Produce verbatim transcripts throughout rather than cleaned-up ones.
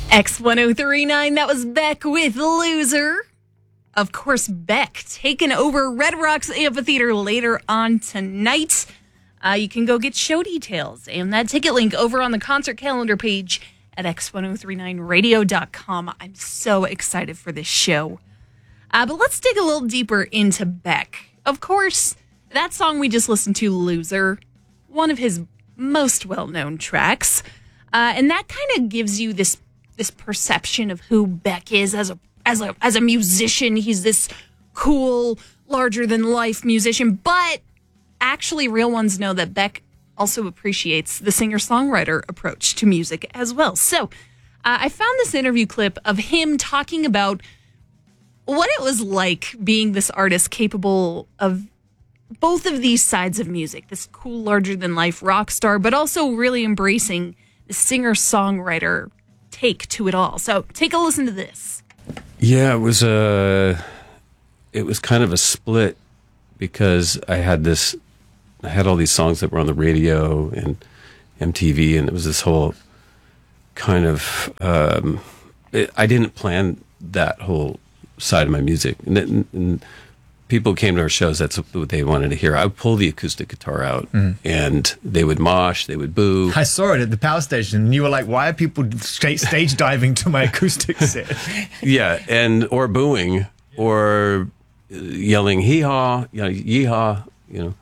X ten thirty-nine, that was Beck with Loser. Of course, Beck taking over Red Rocks Amphitheater later on tonight. Uh, you can go get show details and that ticket link over on the concert calendar page at x ten thirty-nine radio dot com. I'm so excited for this show. Uh, but let's dig a little deeper into Beck. Of course, that song we just listened to, Loser, one of his most well-known tracks. Uh, and that kind of gives you this this perception of who Beck is as a as a as a musician. He's this cool, larger-than-life musician. But actually, real ones know that Beck also appreciates the singer-songwriter approach to music as well. So uh, I found this interview clip of him talking about what it was like being this artist capable of both of these sides of music, this cool, larger-than-life rock star, but also really embracing the singer-songwriter take to it all. So take a listen to this. Yeah, it was a, it was kind of a split because I had this, I had all these songs that were on the radio and M T V, and it was this whole kind of, um, it, I didn't plan that whole side of my music. And, and, and people came to our shows, that's what they wanted to hear. I would pull the acoustic guitar out, mm. and they would mosh, they would boo. I saw it at the power station, and you were like, why are people stage, stage diving to my acoustic set? Yeah, and or booing, or yelling hee-haw, you know, yee-haw, you know,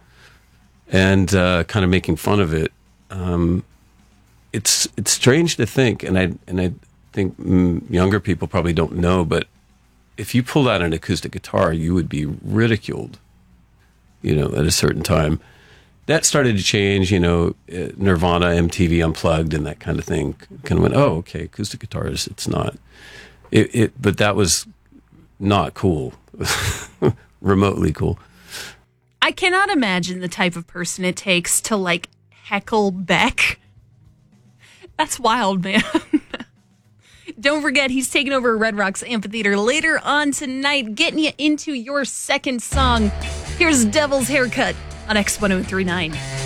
and uh, kind of making fun of it. Um, it's it's strange to think, and I, and I think mm, younger people probably don't know, but if you pulled out an acoustic guitar, you would be ridiculed, you know, at a certain time. That started to change, you know, Nirvana, M T V Unplugged, and that kind of thing. Kind of went, oh, okay, acoustic guitars, it's not. It, it but that was not cool, remotely cool. I cannot imagine the type of person it takes to, like, heckle Beck. That's wild, man. Don't forget, he's taking over Red Rocks Amphitheater later on tonight, getting you into your second song. Here's Devil's Haircut on X ten thirty-nine.